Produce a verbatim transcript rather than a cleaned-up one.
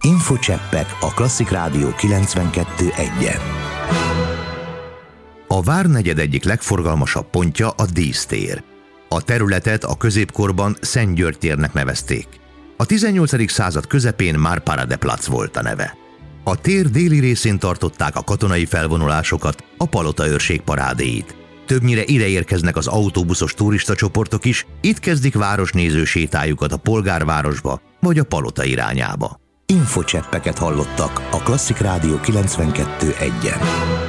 Infocseppek a Klasszik Rádió kilencvenkettő egyen. A várnegyed egyik legforgalmasabb pontja a Dísztér. A területet a középkorban Szent György térnek nevezték. A tizennyolcadik század közepén már Paradeplatz volt a neve. A tér déli részén tartották a katonai felvonulásokat, a palotaőrség parádéit. Többnyire ide érkeznek az autóbuszos turistacsoportok is, itt kezdik városnéző sétájukat a polgárvárosba vagy a palota irányába. Infocseppeket hallottak a Klasszik Rádió kilencvenkettő egyen.